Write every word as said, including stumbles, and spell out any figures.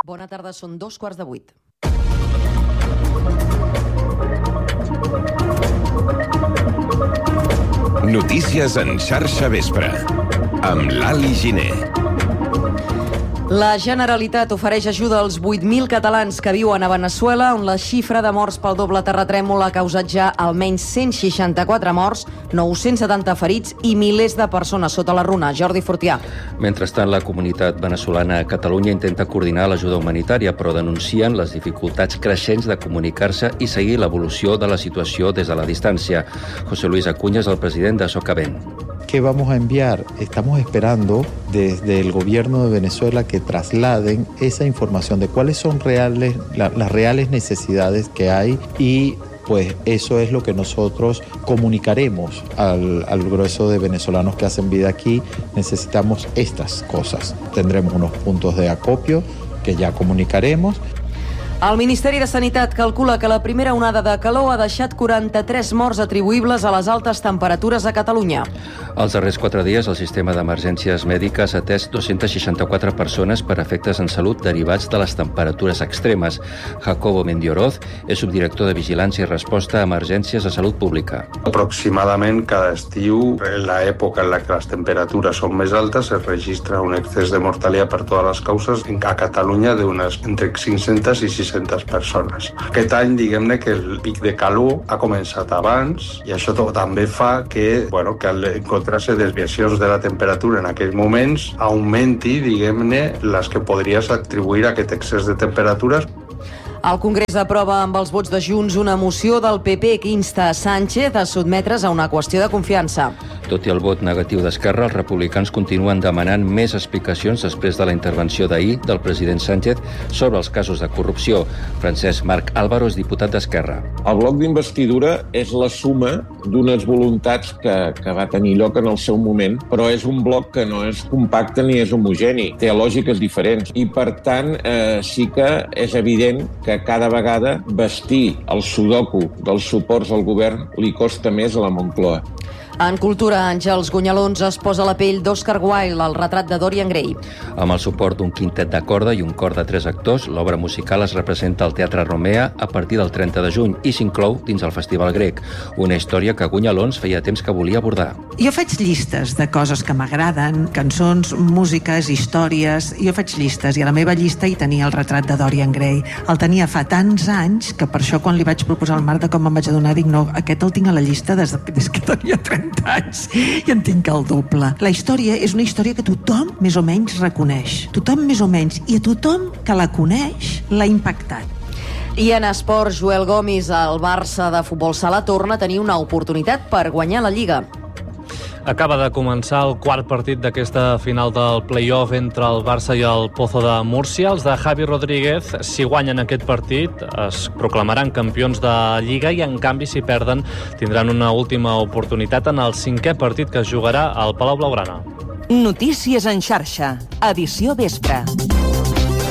Bona tarda, són dos quarts de vuit. Notícies en xarxa vespre, amb l'Ali Giner. La Generalitat ofereix ajuda als vuit mil catalans que viuen a Veneçuela, on la xifra de morts pel doble terratrèmol ha causat ja almenys cent seixanta-quatre morts, nou-cents setanta ferits i milers de persones sota la runa. Jordi Fortià. Mentrestant, la comunitat veneçolana a Catalunya intenta coordinar l'ajuda humanitària, però denuncien les dificultats creixents de comunicar-se i seguir l'evolució de la situació des de la distància. José Luis Acuña és el president de Socavent. ¿Qué vamos a enviar? Estamos esperando desde el gobierno de Venezuela que trasladen esa información de cuáles son reales, la, las reales necesidades que hay y pues eso es lo que nosotros comunicaremos al, al grueso de venezolanos que hacen vida aquí. Necesitamos estas cosas. Tendremos unos puntos de acopio que ya comunicaremos. El Ministeri de Sanitat calcula que la primera onada de calor ha deixat quaranta-tres morts atribuïbles a les altes temperatures a Catalunya. Els darrers quatre dies, el sistema d'emergències mèdiques ha atès dos-cents seixanta-quatre persones per efectes en salut derivats de les temperatures extremes. Jacobo Mendioroz és subdirector de Vigilància i Resposta a Emergències de Salut Pública. Aproximadament cada estiu, en l'època en la que les temperatures són més altes, es registra un excés de mortalitat per totes les causes a Catalunya d'unes entre cinc-centes i sis-centes persones. Aquest any, diguem-ne que el pic de calor ha començat abans i això també fa que, bueno, que al encontrar-se desviacions de la temperatura en aquells moments augmenti, diguem-ne, les que podries atribuir a aquest excés de temperatures. El Congrés aprova amb els vots de Junts una moció del P P que insta a Sánchez a sotmetre's a una qüestió de confiança. Tot i el vot negatiu d'Esquerra, els republicans continuen demanant més explicacions després de la intervenció d'ahir del president Sánchez sobre els casos de corrupció. Francesc Marc Álvaro és diputat d'Esquerra. El bloc d'investidura és la suma d'unes voluntats que, que va tenir lloc en el seu moment, però és un bloc que no és compacte ni és homogeni, té lògiques diferents i, per tant, eh, sí que és evident que cada vegada vestir el sudoku dels suports al govern li costa més a la Moncloa. En cultura, Àngels Gunyalons es posa a la pell d'Oscar Wilde, el retrat de Dorian Gray. Amb el suport d'un quintet de corda i un cor de tres actors, l'obra musical es representa al Teatre Romea a partir del trenta de juny i s'inclou dins el Festival Grec, una història que Gunyalons feia temps que volia abordar. Jo faig llistes de coses que m'agraden, cançons, músiques, històries. Jo faig llistes i a la meva llista hi tenia el retrat de Dorian Gray. El tenia fa tants anys que per això quan li vaig proposar al Marc de com em vaig adonar, dic, no, aquest el tinc a la llista des, des que tenia trenta anys i en tinc el doble. La història és una història que tothom més o menys reconeix. Tothom més o menys. I a tothom que la coneix l'ha impactat. I en esports, Joel Gomis, el Barça de futbol sala, torna a tenir una oportunitat per guanyar la Lliga. Acaba de començar el quart partit d'aquesta final del play-off entre el Barça i el Pozo de Múrcia. Els de Javi Rodríguez, si guanyen aquest partit, es proclamaran campions de Lliga i, en canvi, si perden, tindran una última oportunitat en el cinquè partit que es jugarà al Palau Blaugrana. Notícies en xarxa, edició vespre.